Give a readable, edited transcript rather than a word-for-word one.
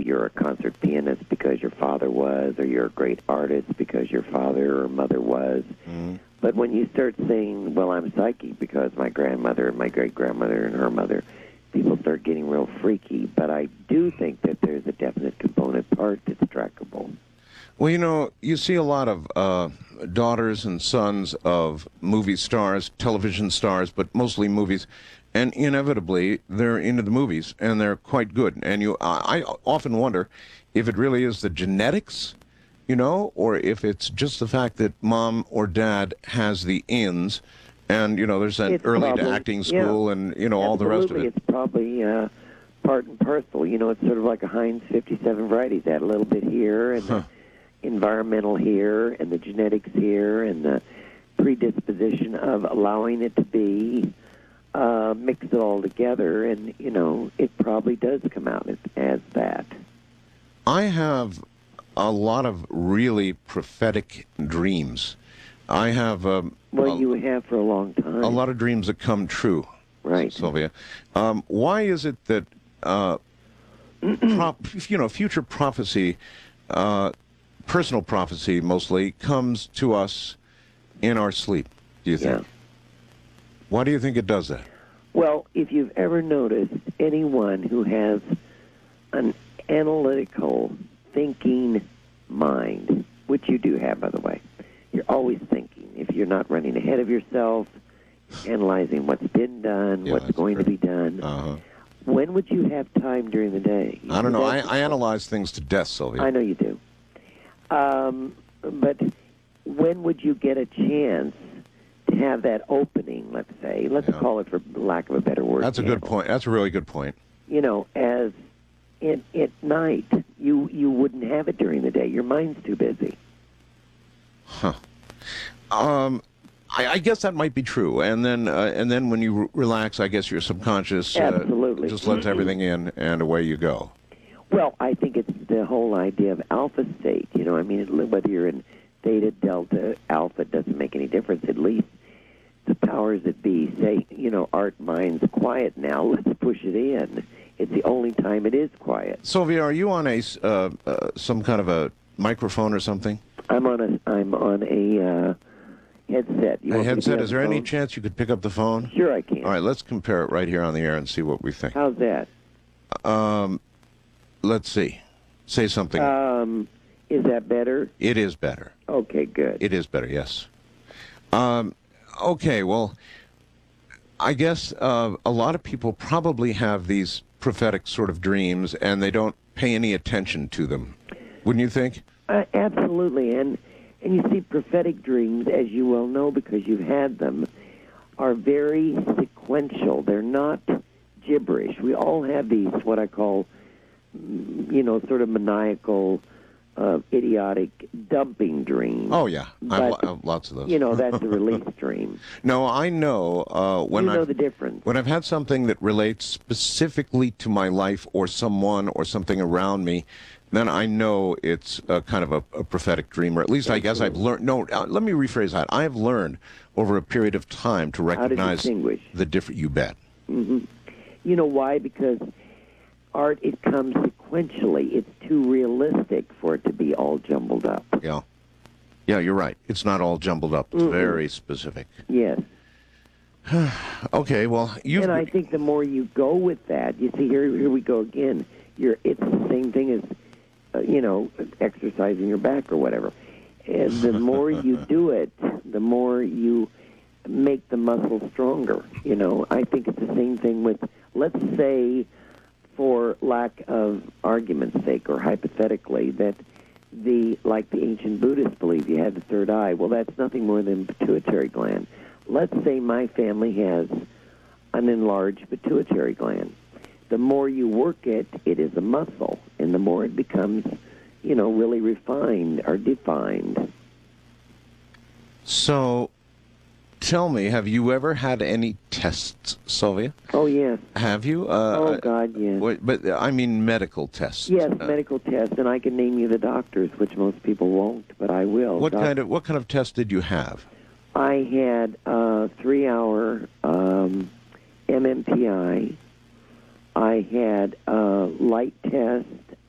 you're a concert pianist because your father was, or you're a great artist because your father or mother was. Mm-hmm. But when you start saying, well, I'm psychic because my grandmother and my great-grandmother and her mother, people start getting real freaky. But I do think that there's a definite component part that's trackable. Well, you know, you see a lot of daughters and sons of movie stars, television stars, but mostly movies, and inevitably they're into the movies, and they're quite good. And I often wonder if it really is the genetics, you know, or if it's just the fact that mom or dad has the ins, and, you know, there's that It's early probably, to acting school yeah, and, you know, all the rest of it. It's probably part and parcel. You know, it's sort of like a Heinz 57 varieties. Add a little bit here, and the environmental here, and the genetics here, and the predisposition of allowing it to be, mix it all together, and, you know, it probably does come out as that. I have a lot of really prophetic dreams. I have You have for a long time. a lot of dreams that come true, Right. Sylvia. Why is it that future prophecy, personal prophecy mostly, comes to us in our sleep? Do you think? Yeah. Why do you think it does that? Well, if you've ever noticed anyone who has an analytical thinking mind, which you do have, by the way, you're always thinking. If you're not running ahead of yourself, analyzing what's been done, Yeah, what's that's going to great. be done, Uh-huh. when would you have time during the day? I don't know. I analyze things to death, Sylvia. I know you do. But when would you get a chance to have that opening, let's say? Let's call it, for lack of a better word. That's a good point. That's a really good point. You know, as at night, you wouldn't have it during the day. Your mind's too busy. Huh. I guess that might be true. And then when you relax, I guess your subconscious Absolutely. just lets everything in, and away you go. Well, I think it's the whole idea of alpha state. You know, I mean, whether you're in theta, delta, alpha, it doesn't make any difference. At least the powers that be say, you know, Art, mind's quiet now. Let's push it in. It's the only time it is quiet. Sylvia, are you on a some kind of a microphone or something? I'm on a headset. You A want me to headset. pick Is up there the any phone? chance you could pick up the phone? Sure, I can. All right, let's compare it right here on the air and see what we think. How's that? Let's see. Say something. Is that better? It is better. Okay, good. It is better, yes. Okay, well, I guess a lot of people probably have these prophetic sort of dreams, and they don't pay any attention to them. Wouldn't you think? Absolutely, and you see, prophetic dreams, as you well know because you've had them, are very sequential. They're not gibberish. We all have these, what I call, you know, sort of maniacal, idiotic dumping dreams. Oh, yeah. I But, have lots of those. You know, that's a release dream. No, I know when You know the difference. when I've had something that relates specifically to my life or someone or something around me, then I know it's kind of a prophetic dream, or at least I guess I've learned. No, let me rephrase that. I have learned over a period of time to recognize distinguish? the different. You bet. You know why? Because art, it comes sequentially. It's too realistic for it to be all jumbled up. Yeah. Yeah, you're right. It's not all jumbled up. It's very specific. Yes. Okay, well, you've... And I think the more you go with that, you see, here we go again. It's the same thing as, you know, exercising your back or whatever. And the more you do it, the more you make the muscle stronger. You know, I think it's the same thing with, let's say, for lack of argument's sake or hypothetically, that like the ancient Buddhists believe you have the third eye. Well, that's nothing more than pituitary gland. Let's say my family has an enlarged pituitary gland. The more you work it, it is a muscle, and the more it becomes, you know, really refined or defined. So, tell me, have you ever had any tests, Sylvia? Oh, yes. Have you? Oh, God, yes. But I mean medical tests. Yes, medical tests, and I can name you the doctors, which most people won't, but I will. What kind of test did you have? I had a 3-hour MMPI. I had a light test,